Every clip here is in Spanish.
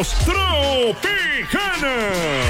somos Tropicana.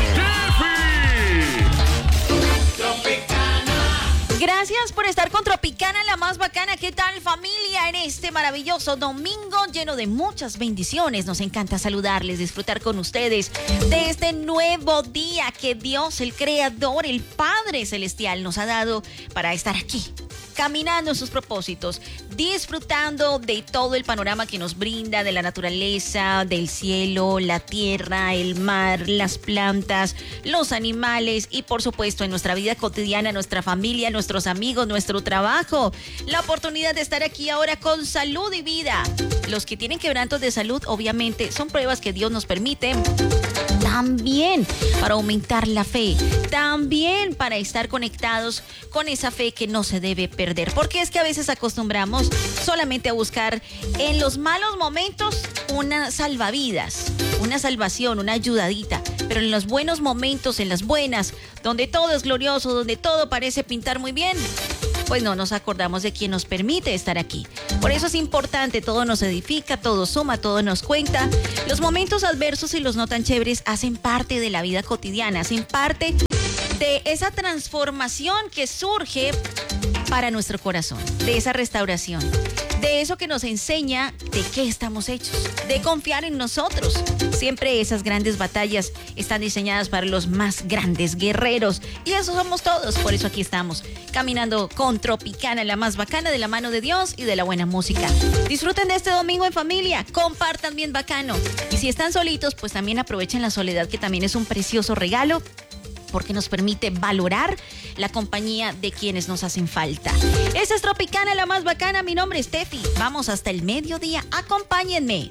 Gracias por estar con Tropicana, la más bacana. ¿Qué tal, familia? En este maravilloso domingo lleno de muchas bendiciones. Nos encanta saludarles, disfrutar con ustedes de este nuevo día que Dios, el Creador, el Padre Celestial, nos ha dado para estar aquí, caminando en sus propósitos, disfrutando de todo el panorama que nos brinda, de la naturaleza, del cielo, la tierra, el mar, las plantas, los animales y por supuesto en nuestra vida cotidiana, nuestra familia, nuestros amigos, nuestro trabajo. La oportunidad de estar aquí ahora con salud y vida. Los que tienen quebrantos de salud, obviamente, son pruebas que Dios nos permite. También para aumentar la fe, también para estar conectados con esa fe que no se debe perder, porque es que a veces acostumbramos solamente a buscar en los malos momentos una salvavidas, una salvación, una ayudadita, pero en los buenos momentos, en las buenas, donde todo es glorioso, donde todo parece pintar muy bien, pues no nos acordamos de quien nos permite estar aquí. Por eso es importante, todo nos edifica, todo suma, todo nos cuenta. Los momentos adversos y los no tan chéveres hacen parte de la vida cotidiana, hacen parte de esa transformación que surge para nuestro corazón, de esa restauración, de eso que nos enseña de qué estamos hechos, de confiar en nosotros. Siempre esas grandes batallas están diseñadas para los más grandes guerreros y eso somos todos. Por eso aquí estamos, caminando con Tropicana, la más bacana, de la mano de Dios y de la buena música. Disfruten de este domingo en familia, compartan bien bacano. Y si están solitos, pues también aprovechen la soledad, que también es un precioso regalo, porque nos permite valorar la compañía de quienes nos hacen falta. Esa es Tropicana, la más bacana. Mi nombre es Tefi. Vamos hasta el mediodía. Acompáñenme.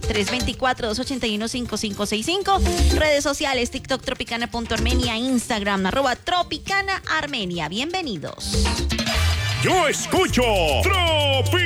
324-281-5565. Redes sociales, TikTok, tropicana.armenia, Instagram, @tropicanaarmenia. Bienvenidos. Yo escucho Tropicana.